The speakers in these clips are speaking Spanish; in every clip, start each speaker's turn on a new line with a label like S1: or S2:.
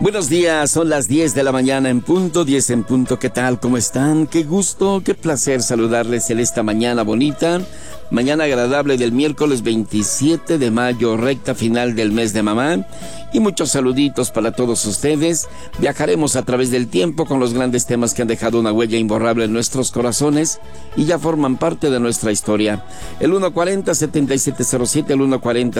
S1: Buenos días, son las 10 de la mañana en punto, 10 en punto. ¿Qué tal? ¿Cómo están? Qué gusto, qué placer saludarles en esta mañana bonita, mañana agradable del miércoles 27 de mayo, recta final del mes de mamá. Y muchos saluditos para todos ustedes. Viajaremos a través del tiempo con los grandes temas que han dejado una huella imborrable en nuestros corazones y ya forman parte de nuestra historia. El 140-7707, el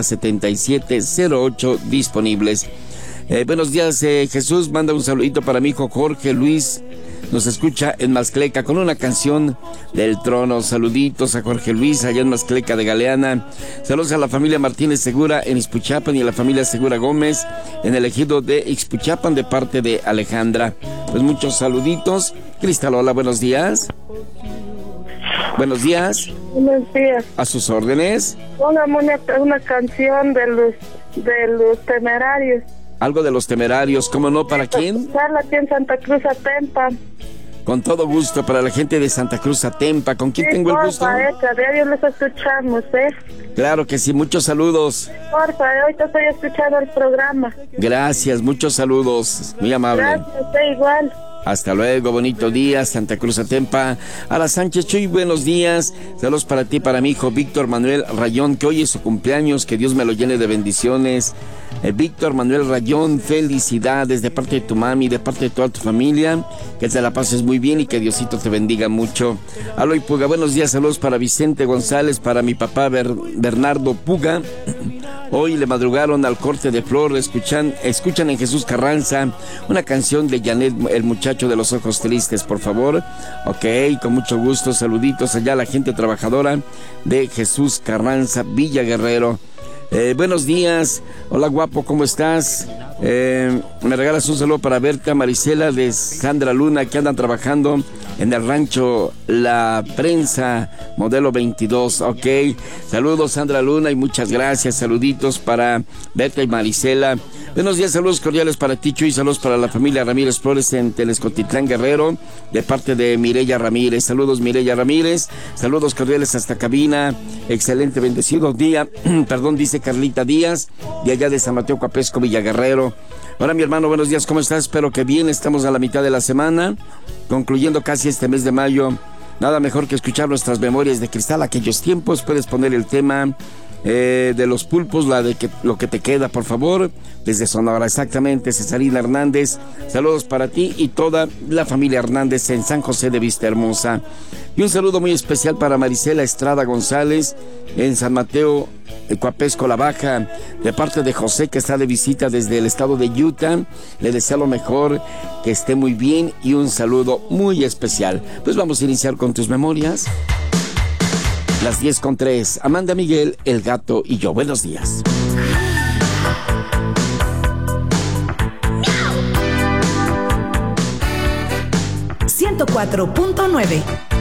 S1: 140-7708 disponibles. Buenos días, Jesús. Manda un saludito para mi hijo Jorge Luis. Nos escucha en Mascleca con una canción del trono. Saluditos a Jorge Luis allá en Mascleca de Galeana. Saludos a la familia Martínez Segura en Ixpuchapan y a la familia Segura Gómez en el ejido de Ixpuchapan de parte de Alejandra. Pues muchos saluditos. Cristalola, buenos días. Buenos días.
S2: Buenos días.
S1: A sus órdenes.
S2: Póngame una canción de los Temerarios.
S1: Algo de los Temerarios, ¿cómo no? ¿Para quién?
S2: Escucharla aquí en Santa Cruz Atempa.
S1: Con todo gusto, para la gente de Santa Cruz Atempa. ¿Con quién tengo el gusto?
S2: Porfa, diario les escuchamos,
S1: Claro que sí, muchos saludos.
S2: Porfa, ahorita estoy escuchando el programa.
S1: Gracias, muchos saludos, muy amable.
S2: Gracias, igual.
S1: Hasta luego, bonito día, Santa Cruz Atempa. A la Sánchez Chuy, buenos días. Saludos para ti, para mi hijo Víctor Manuel Rayón, que hoy es su cumpleaños, que Dios me lo llene de bendiciones. Víctor Manuel Rayón, felicidades de parte de tu mami, de parte de toda tu familia. Que te la pases muy bien y que Diosito te bendiga mucho. Aloy Puga, buenos días, saludos para Vicente González, para mi papá Bernardo Puga. Hoy le madrugaron al corte de flor, escuchan en Jesús Carranza una canción de Janet, el muchacho de los ojos tristes, por favor. Ok, con mucho gusto, saluditos allá a la gente trabajadora de Jesús Carranza, Villa Guerrero. Buenos días, hola guapo, ¿cómo estás? Me regalas un saludo para Berta Marisela de Sandra Luna, que andan trabajando en el rancho La Prensa, modelo 22, ok. Saludos Sandra Luna y muchas gracias, saluditos para Berta y Marisela. Buenos días, saludos cordiales para ti, Chuy, saludos para la familia Ramírez Flores en Telescotitlán, Guerrero, de parte de Mireya Ramírez. Saludos Mireya Ramírez, saludos cordiales hasta cabina, excelente, bendecido día, perdón, dice Carlita Díaz, de allá de San Mateo Coapesco, Villa Guerrero. Hola mi hermano, buenos días, ¿cómo estás? Espero que bien, estamos a la mitad de la semana, concluyendo casi este mes de mayo. Nada mejor que escuchar nuestras memorias de cristal, aquellos tiempos. Puedes poner el tema de los pulpos, lo que te queda, por favor, desde Sonora, exactamente. Cesarina Hernández, saludos para ti y toda la familia Hernández en San José de Vista Hermosa. Y un saludo muy especial para Marisela Estrada González en San Mateo Coapesco La Baja, de parte de José, que está de visita desde el estado de Utah. Le deseo lo mejor, que esté muy bien y un saludo muy especial. Pues vamos a iniciar con tus memorias. Las 10:03, Amanda Miguel, El Gato y yo. Buenos días.
S3: 104.9